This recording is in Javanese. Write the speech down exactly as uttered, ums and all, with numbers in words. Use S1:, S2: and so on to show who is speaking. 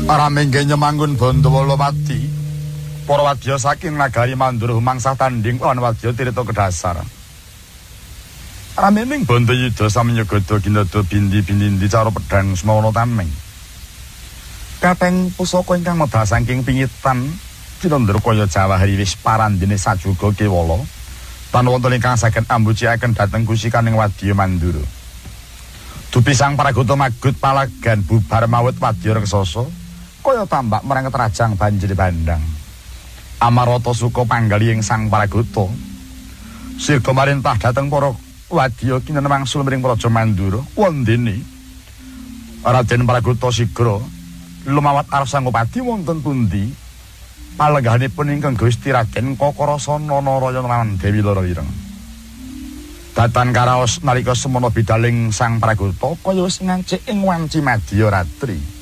S1: Para mengke nyemanggun Bandawalapati, para wadya saking nagari Mandura humangsah tanding lan wadya tirta kedasar. Ramening Bandayuda samyagada ginada bindi-bindi cara pedhang semawana tameng. Kateng pusaka ingkang medal saking pingitan Cinandra kaya Jawahari wis parandene sajuga kewala. Tan wonten ingkang saged ambuciaken dhateng kusikaning wadya Mandura. Dupi sang Pragoto magut palagan bubar mawet wadya raksasa kaya tambak merang ketrajang banjir bandang. Amarata suka panggali ing sang Pragoto. Sirga marintah dhateng para wadya kinten wangsul mring Praja Mandura wondene Raden Pragoto sigra lumawat arep sanggupati wonten pundi palengganipun ingkang Gusti Raden Kakarasana Narayana lan Dewi Lara Ireng. Datan karaos nalika semana bidaling sang Pragoto kaya wis ngancik ing wanci madya ratri.